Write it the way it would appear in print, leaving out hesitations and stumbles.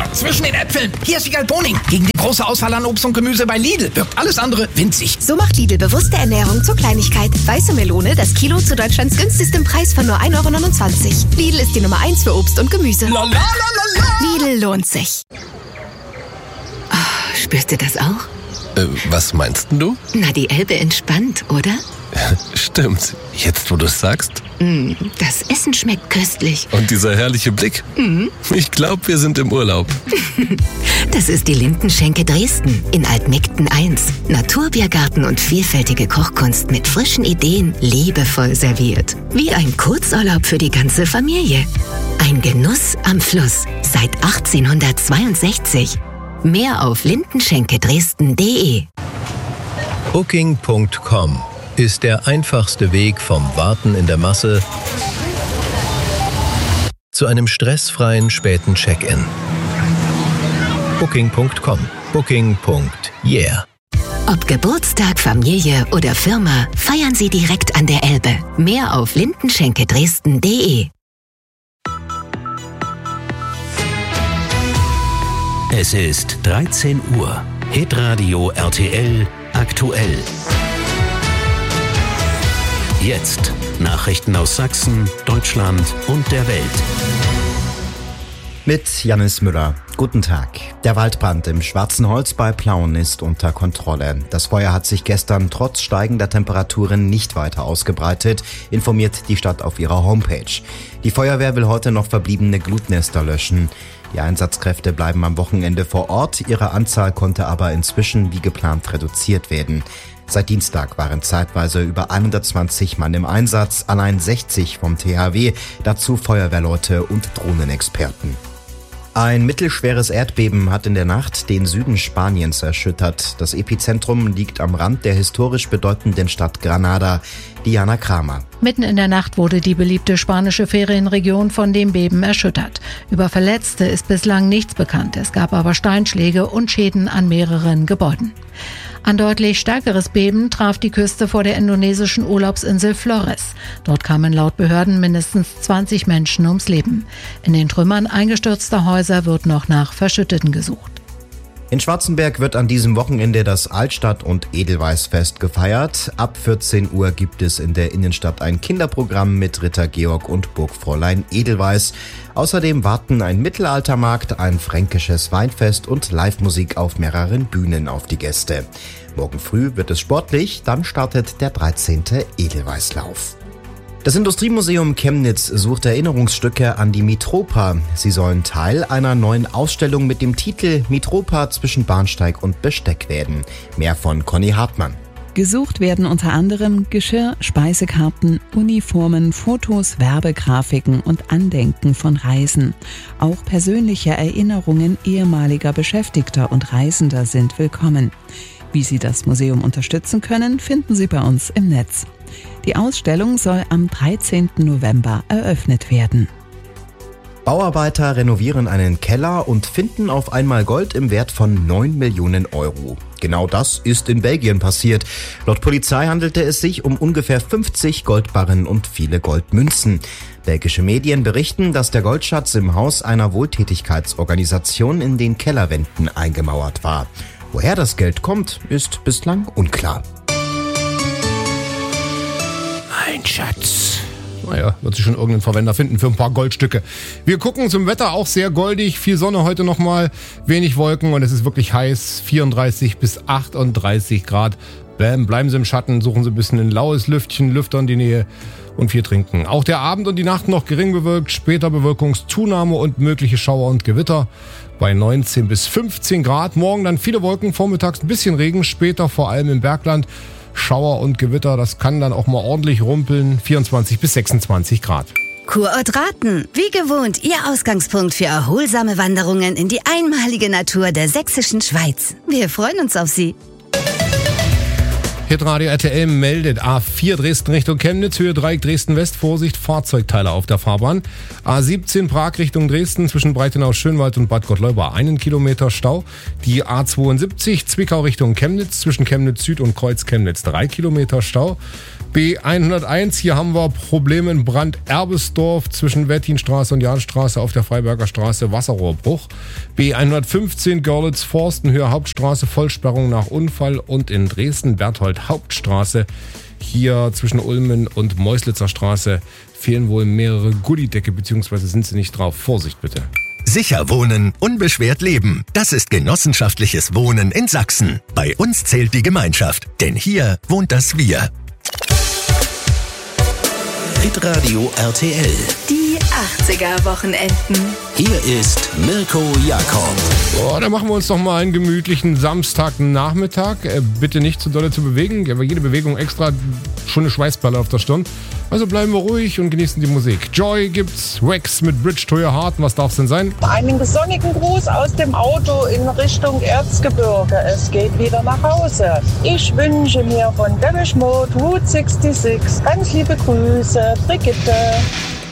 Zwischen den Äpfeln. Hier ist Wiegald Boning. Gegen die große Auswahl an Obst und Gemüse bei Lidl wirkt alles andere winzig. So macht Lidl bewusste Ernährung zur Kleinigkeit. Weiße Melone, das Kilo zu Deutschlands günstigstem Preis von nur 1,29 €. Lidl ist die Nummer 1 für Obst und Gemüse. Lidl lohnt sich. Oh, spürst du das auch? Was meinst du? Na, die Elbe entspannt, oder? Stimmt. Jetzt, wo du es sagst. Das Essen schmeckt köstlich. Und dieser herrliche Blick. Ich glaube, wir sind im Urlaub. Das ist die Lindenschenke Dresden in Altmegden 1. Naturbiergarten und vielfältige Kochkunst mit frischen Ideen, liebevoll serviert. Wie ein Kurzurlaub für die ganze Familie. Ein Genuss am Fluss seit 1862. Mehr auf lindenschenkedresden.de. Booking.com ist der einfachste Weg vom Warten in der Masse zu einem stressfreien späten Check-in. Booking.com. Booking.yeah. Ob Geburtstag, Familie oder Firma, feiern Sie direkt an der Elbe. Mehr auf lindenschenkedresden.de. Es ist 13 Uhr. Hitradio RTL aktuell. Jetzt Nachrichten aus Sachsen, Deutschland und der Welt. Mit Jannis Müller. Guten Tag. Der Waldbrand im Schwarzen Holz bei Plauen ist unter Kontrolle. Das Feuer hat sich gestern trotz steigender Temperaturen nicht weiter ausgebreitet, informiert die Stadt auf ihrer Homepage. Die Feuerwehr will heute noch verbliebene Glutnester löschen. Die Einsatzkräfte bleiben am Wochenende vor Ort. Ihre Anzahl konnte aber inzwischen wie geplant reduziert werden. Seit Dienstag waren zeitweise über 120 Mann im Einsatz, allein 60 vom THW, dazu Feuerwehrleute und Drohnenexperten. Ein mittelschweres Erdbeben hat in der Nacht den Süden Spaniens erschüttert. Das Epizentrum liegt am Rand der historisch bedeutenden Stadt Granada. Diana Kramer. Mitten in der Nacht wurde die beliebte spanische Ferienregion von dem Beben erschüttert. Über Verletzte ist bislang nichts bekannt. Es gab aber Steinschläge und Schäden an mehreren Gebäuden. Ein deutlich stärkeres Beben traf die Küste vor der indonesischen Urlaubsinsel Flores. Dort kamen laut Behörden mindestens 20 Menschen ums Leben. In den Trümmern eingestürzter Häuser wird noch nach Verschütteten gesucht. In Schwarzenberg wird an diesem Wochenende das Altstadt- und Edelweißfest gefeiert. Ab 14 Uhr gibt es in der Innenstadt ein Kinderprogramm mit Ritter Georg und Burgfräulein Edelweiß. Außerdem warten ein Mittelaltermarkt, ein fränkisches Weinfest und Live-Musik auf mehreren Bühnen auf die Gäste. Morgen früh wird es sportlich, dann startet der 13. Edelweißlauf. Das Industriemuseum Chemnitz sucht Erinnerungsstücke an die Mitropa. Sie sollen Teil einer neuen Ausstellung mit dem Titel Mitropa zwischen Bahnsteig und Besteck werden. Mehr von Conny Hartmann. Gesucht werden unter anderem Geschirr, Speisekarten, Uniformen, Fotos, Werbegrafiken und Andenken von Reisen. Auch persönliche Erinnerungen ehemaliger Beschäftigter und Reisender sind willkommen. Wie Sie das Museum unterstützen können, finden Sie bei uns im Netz. Die Ausstellung soll am 13. November eröffnet werden. Bauarbeiter renovieren einen Keller und finden auf einmal Gold im Wert von 9 Millionen Euro. Genau das ist in Belgien passiert. Laut Polizei handelte es sich um ungefähr 50 Goldbarren und viele Goldmünzen. Belgische Medien berichten, dass der Goldschatz im Haus einer Wohltätigkeitsorganisation in den Kellerwänden eingemauert war. Woher das Geld kommt, ist bislang unklar. Mein Schatz. Naja, wird sich schon irgendein Verwender finden für ein paar Goldstücke. Wir gucken zum Wetter, auch sehr goldig. Viel Sonne heute nochmal, wenig Wolken und es ist wirklich heiß. 34 bis 38 Grad. Bleiben Sie im Schatten, suchen Sie ein bisschen ein laues Lüftchen, Lüfter in die Nähe und viel trinken. Auch der Abend und die Nacht noch gering bewölkt, später Bewölkungszunahme und mögliche Schauer und Gewitter bei 19 bis 15 Grad. Morgen dann viele Wolken, vormittags ein bisschen Regen, später vor allem im Bergland Schauer und Gewitter. Das kann dann auch mal ordentlich rumpeln, 24 bis 26 Grad. Kurort Raten, wie gewohnt, Ihr Ausgangspunkt für erholsame Wanderungen in die einmalige Natur der sächsischen Schweiz. Wir freuen uns auf Sie. Hitradio RTL meldet A4 Dresden Richtung Chemnitz, Höhe Dreieck Dresden West, Vorsicht, Fahrzeugteile auf der Fahrbahn. A17 Prag Richtung Dresden zwischen Breitenau, Schönwald und Bad Gottleuba 1 Kilometer Stau. Die A72 Zwickau Richtung Chemnitz zwischen Chemnitz Süd und Kreuz Chemnitz 3 Kilometer Stau. B101, hier haben wir Probleme in Brand-Erbesdorf zwischen Wettinstraße und Jahnstraße auf der Freiberger Straße, Wasserrohrbruch. B115, Görlitz-Forstenhöhe Hauptstraße, Vollsperrung nach Unfall. Und in Dresden, Berthold-Hauptstraße, hier zwischen Ulmen und Meuslitzer Straße, fehlen wohl mehrere Gullidecke, beziehungsweise sind sie nicht drauf. Vorsicht bitte. Sicher wohnen, unbeschwert leben. Das ist genossenschaftliches Wohnen in Sachsen. Bei uns zählt die Gemeinschaft, denn hier wohnt das Wir. Hitradio RTL. Die 80er-Wochenenden. Hier ist Mirko Jakob. Oh, dann machen wir uns doch mal einen gemütlichen Samstagnachmittag. Bitte nicht zu dolle zu bewegen, aber jede Bewegung extra schon eine Schweißperle auf der Stirn. Also bleiben wir ruhig und genießen die Musik. Joy gibt's, Wax mit Bridge to Your Heart. Was darf's denn sein? Einen sonnigen Gruß aus dem Auto in Richtung Erzgebirge. Es geht wieder nach Hause. Ich wünsche mir von Depeche Mode Route 66 ganz liebe Grüße, Brigitte.